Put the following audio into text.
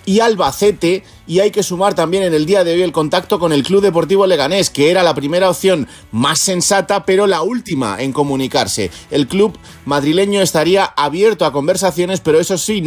y Albacete, y hay que sumar también en el día de hoy el contacto con el Club Deportivo Leganés, que era la primera opción más sensata, pero la última en comunicarse. El club madrileño estaría abierto a conversaciones, pero eso sí,